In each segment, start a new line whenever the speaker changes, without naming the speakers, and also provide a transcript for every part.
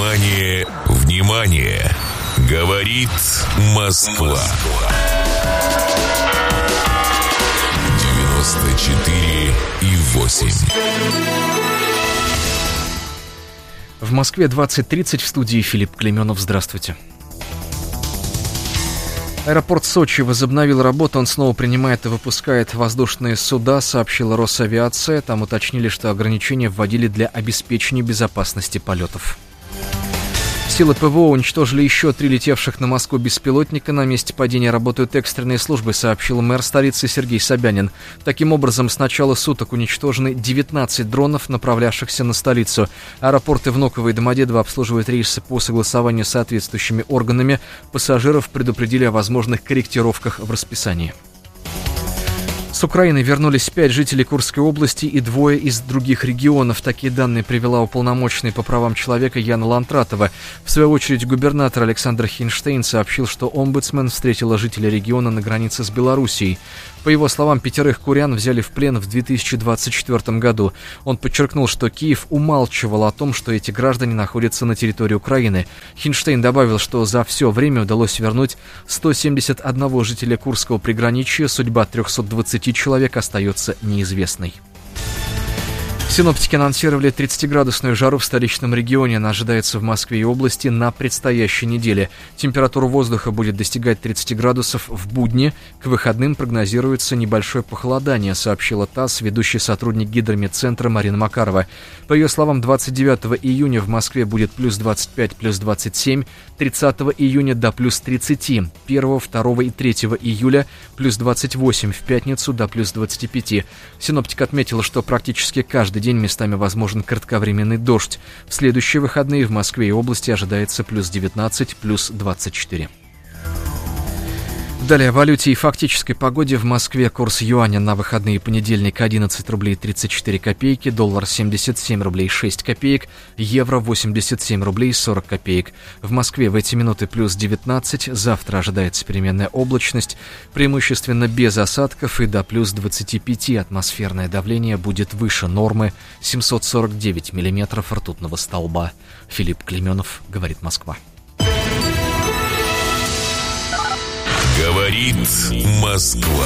Внимание, внимание! Говорит Москва. 94,8.
В Москве 20:30, в студии Филипп Клеменов. Здравствуйте. Аэропорт Сочи возобновил работу, он снова принимает и выпускает воздушные суда, сообщила Росавиация. Там уточнили, что ограничения вводили для обеспечения безопасности полетов. Силы ПВО уничтожили еще 3 летевших на Москву беспилотника. На месте падения работают экстренные службы, сообщил мэр столицы Сергей Собянин. Таким образом, с начала суток уничтожены 19 дронов, направлявшихся на столицу. Аэропорты Внуково и Домодедово обслуживают рейсы по согласованию с соответствующими органами. Пассажиров предупредили о возможных корректировках в расписании. С Украины вернулись 5 жителей Курской области и 2 из других регионов. Такие данные привела уполномоченный по правам человека Яна Лантратова. В свою очередь, губернатор Александр Хинштейн сообщил, что омбудсмен встретила жителей региона на границе с Белоруссией. По его словам, 5 курян взяли в плен в 2024 году. Он подчеркнул, что Киев умалчивал о том, что эти граждане находятся на территории Украины. Хинштейн добавил, что за все время удалось вернуть 171 жителя Курского приграничья. Судьба 320 человек остается неизвестной. Синоптики анонсировали 30-градусную жару в столичном регионе. Она ожидается в Москве и области на предстоящей неделе. Температура воздуха будет достигать 30 градусов в будни. К выходным прогнозируется небольшое похолодание, сообщила ТАСС ведущий сотрудник Гидрометцентра Марина Макарова. По ее словам, 29 июня в Москве будет плюс 25, плюс 27, 30 июня до плюс 30, 1, 2 и 3 июля плюс 28, в пятницу до плюс 25. Синоптик отметил, что практически каждый день местами возможен кратковременный дождь. В следующие выходные в Москве и области ожидается плюс 19, плюс 24. Далее о валюте и фактической погоде. В Москве курс юаня на выходные понедельник 11 рублей 34 копейки, доллар 77 рублей 6 копеек, евро 87 рублей 40 копеек. В Москве в эти минуты плюс 19, завтра ожидается переменная облачность, преимущественно без осадков и до плюс 25. Атмосферное давление будет выше нормы 749 миллиметров ртутного столба. Филипп Клеменов, говорит Москва.
Говорит Москва.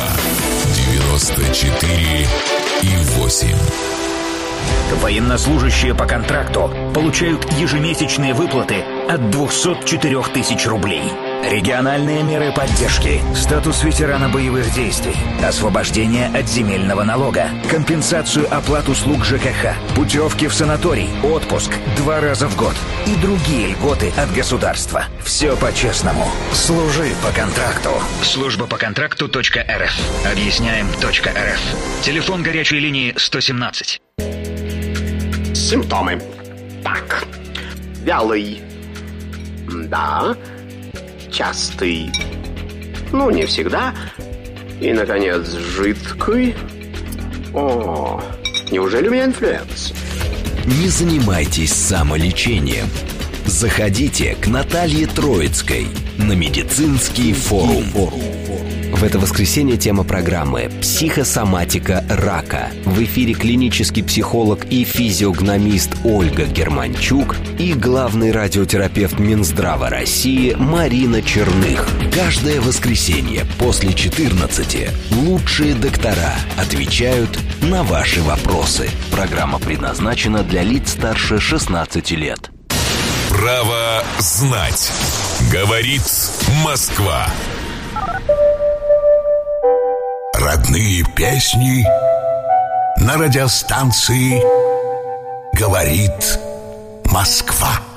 94,8.
Военнослужащие по контракту получают ежемесячные выплаты от 204 тысяч рублей. Региональные меры поддержки, статус ветерана боевых действий, освобождение от земельного налога, компенсацию оплат услуг ЖКХ, путевки в санаторий, отпуск 2 раза в год и другие льготы от государства. Все по-честному. Служи по контракту. Служба по контракту.рф. Объясняем.рф. Телефон горячей линии 117.
Симптомы. Так. Вялый. Да. Частый. Ну, не всегда. И, наконец, жидкий. О, неужели у меня инфлюенс?
Не занимайтесь самолечением. Заходите к Наталье Троицкой на медицинский форум. В это воскресенье тема программы «Психосоматика рака». В эфире клинический психолог и физиогномист Ольга Германчук и главный радиотерапевт Минздрава России Марина Черных. Каждое воскресенье после 14 лучшие доктора отвечают на ваши вопросы. Программа предназначена для лиц старше 16 лет.
Право знать. Говорит Москва.
Родные песни на радиостанции «Говорит Москва».